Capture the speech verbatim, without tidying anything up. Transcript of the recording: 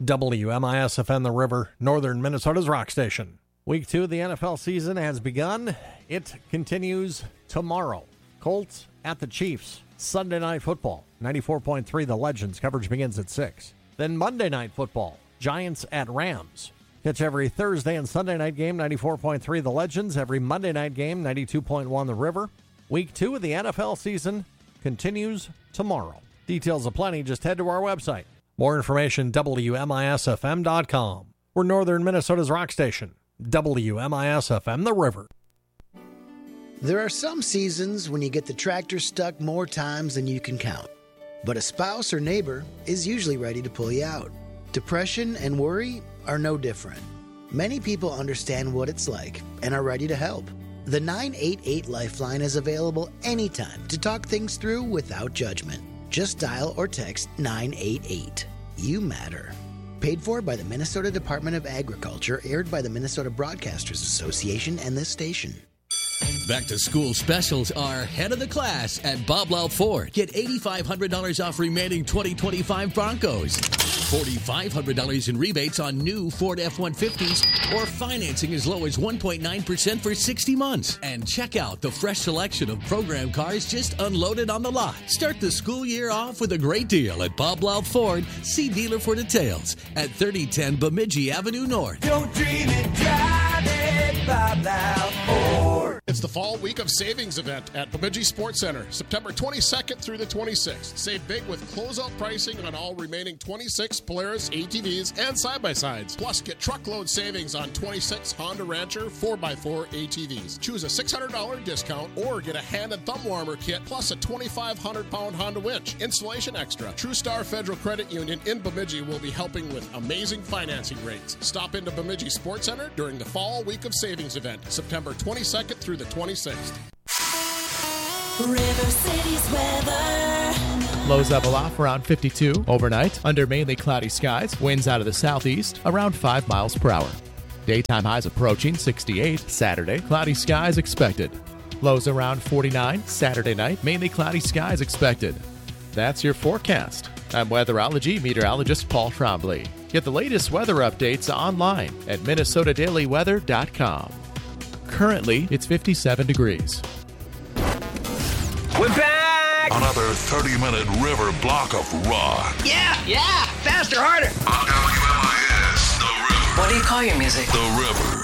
W M I S F M The River, Northern Minnesota's rock station. Week two of the N F L season has begun. It continues tomorrow. Colts at the Chiefs. Sunday Night Football. ninety-four point three The Legends. Coverage begins at six. Then Monday Night Football. Giants at Rams. Catch every Thursday and Sunday night game, ninety-four point three The Legends. Every Monday night game, ninety-two point one The River. Week two of the N F L season continues tomorrow. Details aplenty. Just head to our website. More information, W M I S F M dot com. We're Northern Minnesota's rock station. W M I S F M The River. There are some seasons when you get the tractor stuck more times than you can count. But a spouse or neighbor is usually ready to pull you out. Depression and worry are no different. Many people understand what it's like and are ready to help. The nine eight eight Lifeline is available anytime to talk things through without judgment. Just dial or text nine eight eight. You matter. Paid for by the Minnesota Department of Agriculture, aired by the Minnesota Broadcasters Association and this station. Back to school specials are head of the class at Bob Loud Ford. Get eight thousand five hundred dollars off remaining twenty twenty-five Broncos. four thousand five hundred dollars in rebates on new Ford F one fifties or financing as low as one point nine percent for sixty months. And check out the fresh selection of program cars just unloaded on the lot. Start the school year off with a great deal at Bob Loud Ford. See dealer for details at thirty ten Bemidji Avenue North. Don't dream it, drive it, Bob Loud Ford. It's the fall week of savings event at Bemidji Sports Center, September twenty-second through the twenty-sixth. Save big with closeout pricing on all remaining twenty-six Polaris A T Vs and side-by-sides. Plus, get truckload savings on twenty-six Honda Rancher four by four A T Vs. Choose a six hundred dollars discount or get a hand and thumb warmer kit plus a twenty-five hundred pound Honda winch. Installation extra. True Star Federal Credit Union in Bemidji will be helping with amazing financing rates. Stop into Bemidji Sports Center during the fall week of savings event, September twenty-second through the twenty-sixth. River City's weather. Lows level off around fifty-two overnight under mainly cloudy skies. Winds out of the southeast around five miles per hour. Daytime highs approaching sixty-eight Saturday. Cloudy skies expected. Lows around forty-nine Saturday night. Mainly cloudy skies expected. That's your forecast. I'm weatherology meteorologist Paul Trombley. Get the latest weather updates online at Minnesota Daily Weather dot com. Currently, it's fifty-seven degrees. We're back! Another thirty-minute river block of rock. Yeah, yeah! Faster, harder! On W M I S, The River. What do you call your music? The River.